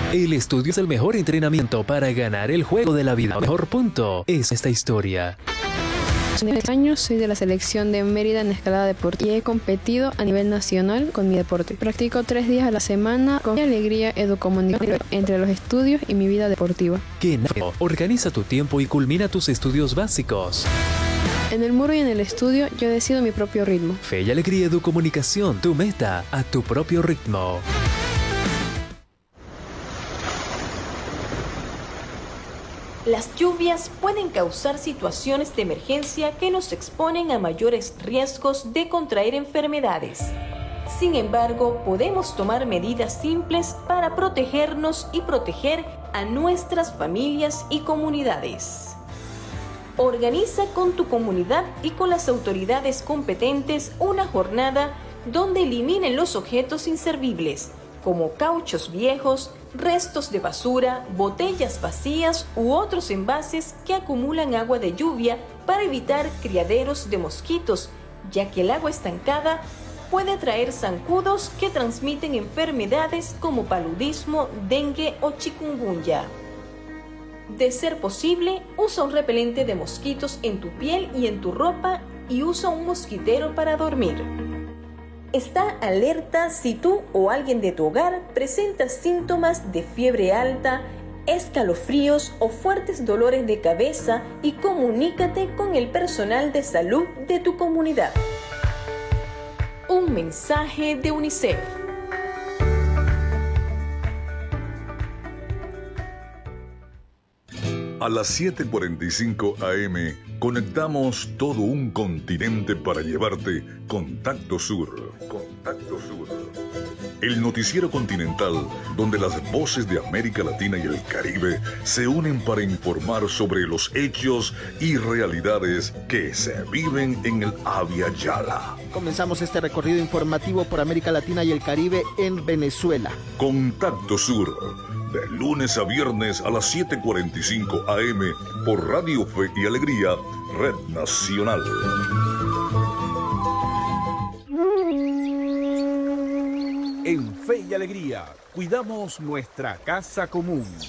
El estudio es el mejor entrenamiento para ganar el juego de la vida. El mejor punto es esta historia. De 10 años soy de la selección de Mérida en escalada deportiva y he competido a nivel nacional con mi deporte. Practico 3 días a la semana con alegría, educomunicación entre los estudios y mi vida deportiva. Organiza tu tiempo y culmina tus estudios básicos. En el muro y en el estudio yo decido mi propio ritmo. Fe y Alegría Educomunicación, tu meta a tu propio ritmo. Las lluvias pueden causar situaciones de emergencia que nos exponen a mayores riesgos de contraer enfermedades. Sin embargo, podemos tomar medidas simples para protegernos y proteger a nuestras familias y comunidades. Organiza con tu comunidad y con las autoridades competentes una jornada donde eliminen los objetos inservibles, como cauchos viejos, restos de basura, botellas vacías u otros envases que acumulan agua de lluvia para evitar criaderos de mosquitos, ya que el agua estancada puede traer zancudos que transmiten enfermedades como paludismo, dengue o chikungunya. De ser posible, usa un repelente de mosquitos en tu piel y en tu ropa y usa un mosquitero para dormir. Está alerta si tú o alguien de tu hogar presenta síntomas de fiebre alta, escalofríos o fuertes dolores de cabeza y comunícate con el personal de salud de tu comunidad. Un mensaje de UNICEF. A las 7:45 AM conectamos todo un continente para llevarte Contacto Sur. Contacto Sur. El noticiero continental donde las voces de América Latina y el Caribe se unen para informar sobre los hechos y realidades que se viven en el Abya Yala. Comenzamos este recorrido informativo por América Latina y el Caribe en Venezuela. Contacto Sur. De lunes a viernes a las 7:45 AM por Radio Fe y Alegría, Red Nacional. En Fe y Alegría, cuidamos nuestra casa común.